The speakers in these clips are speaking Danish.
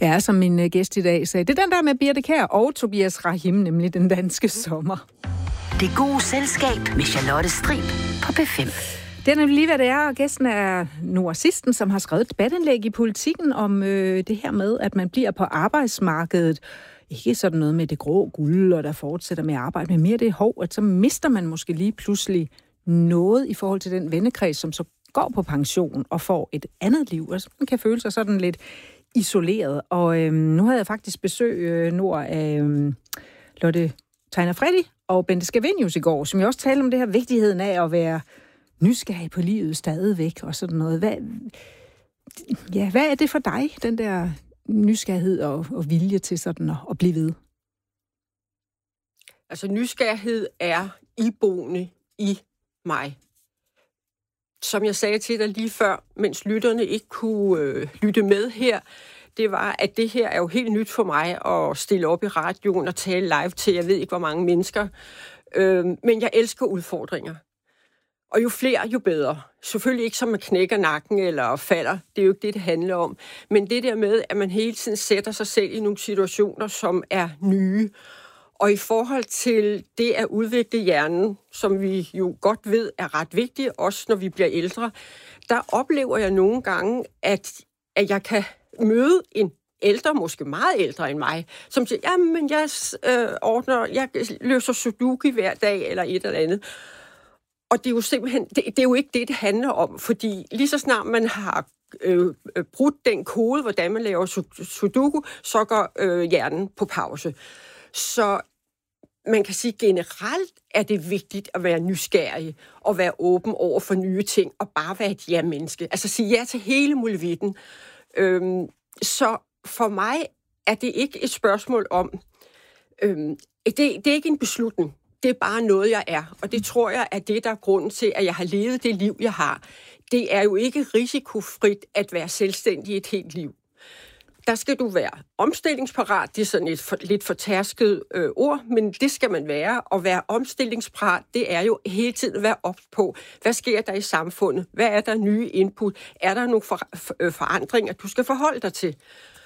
Ja, som min gæst i dag sagde. Det er den der med Birthe Kjær og Tobias Rahim, nemlig Den Danske Sommer. Det gode selskab med Charlotte Strib på P5. Det er nemlig lige, hvad det er, og gæsten er Noah Sisten, som har skrevet et debatindlæg i Politikken om det her med, at man bliver på arbejdsmarkedet. Ikke sådan noget med det grå guld, og der fortsætter med at arbejde, men mere det at så mister man måske lige pludselig noget i forhold til den vennekreds, som så går på pension og får et andet liv. Altså, man kan føle sig sådan lidt isoleret. Og nu havde jeg faktisk besøg nord af Lotte Tegner Freddy og Bente Scavenius i går, som jeg også talte om det her vigtigheden af at være nysgerrig på livet stadigvæk og sådan noget. Hvad er det for dig, den der nysgerrighed og vilje til sådan at blive ved? Altså nysgerrighed er iboende i mig. Som jeg sagde til dig lige før, mens lytterne ikke kunne lytte med her, det var, at det her er jo helt nyt for mig at stille op i radioen og tale live til, jeg ved ikke hvor mange mennesker. Men jeg elsker udfordringer. Og jo flere, jo bedre. Selvfølgelig ikke, som man knækker nakken eller falder. Det er jo ikke det, det handler om. Men det der med, at man hele tiden sætter sig selv i nogle situationer, som er nye. Og i forhold til det at udvikle hjernen, som vi jo godt ved er ret vigtigt, også når vi bliver ældre, der oplever jeg nogle gange, at jeg kan møde en ældre, måske meget ældre end mig, som siger, jamen jeg løser sudoku hver dag, eller et eller andet. Og det er jo simpelthen, det er jo ikke det handler om, fordi lige så snart man har brudt den kode, hvordan man laver sudoku, så går hjernen på pause. Så man kan sige, generelt er det vigtigt at være nysgerrig og være åben over for nye ting og bare være et ja-menneske. Altså sige ja til hele muligheden. Så for mig er det ikke et spørgsmål om, det er ikke en beslutning. Det er bare noget, jeg er. Og det tror jeg er det, der er grunden til, at jeg har levet det liv, jeg har. Det er jo ikke risikofrit at være selvstændig et helt liv. Der skal du være omstillingsparat. Det er sådan et lidt fortærsket ord, men det skal man være. Og være omstillingsparat, det er jo hele tiden at være ops på. Hvad sker der i samfundet? Hvad er der nye input? Er der nogle forandringer, du skal forholde dig til?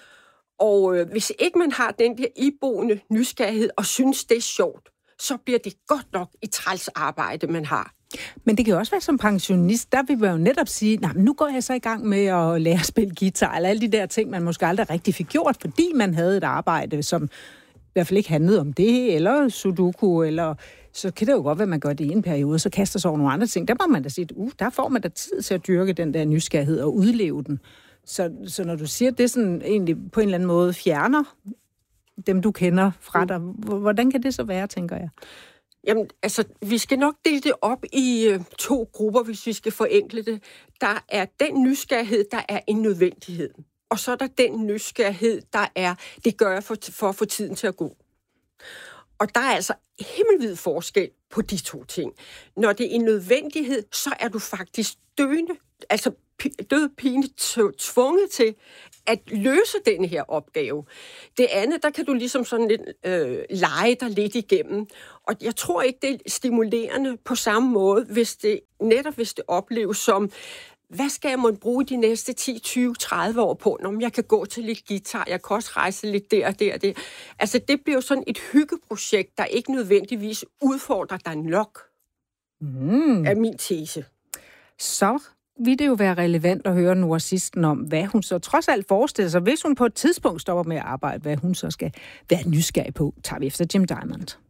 Og hvis ikke man har den der iboende nysgerrighed og synes, det er sjovt, så bliver det godt nok et træls arbejde, man har. Men det kan jo også være som pensionist, der vil man jo netop sige, nu går jeg så i gang med at lære at spille guitar, eller alle de der ting, man måske aldrig rigtig fik gjort, fordi man havde et arbejde, som i hvert fald ikke handlede om det, eller sudoku, eller så kan det jo godt være, at man gør det i en periode, så kaster sig over nogle andre ting. Der må man da sige, der får man da tid til at dyrke den der nysgerrighed og udleve den. Så når du siger, at det sådan egentlig på en eller anden måde fjerner dem, du kender fra dig, hvordan kan det så være, tænker jeg? Jamen, altså, vi skal nok dele det op i 2 grupper, hvis vi skal forenkle det. Der er den nysgerrighed, der er en nødvendighed. Og så er der den nysgerrighed, der er, det gør jeg for at få tiden til at gå. Og der er altså himmelvid forskel på de 2 ting. Når det er en nødvendighed, så er du faktisk dødpine tvunget til at løse den her opgave. Det andet, der kan du ligesom sådan lidt lege dig lidt igennem. Og jeg tror ikke, det er stimulerende på samme måde, hvis det opleves som, hvad skal jeg måtte bruge de næste 10, 20, 30 år på? Når jeg kan gå til lidt guitar, jeg kan også rejse lidt der og der og der. Altså, det bliver jo sådan et hyggeprojekt, der ikke nødvendigvis udfordrer dig nok, er min tese. Så vil det jo være relevant at høre Noah Sisten om, hvad hun så trods alt forestiller sig, hvis hun på et tidspunkt stopper med at arbejde, hvad hun så skal være nysgerrig på, tager vi efter Jim Diamond.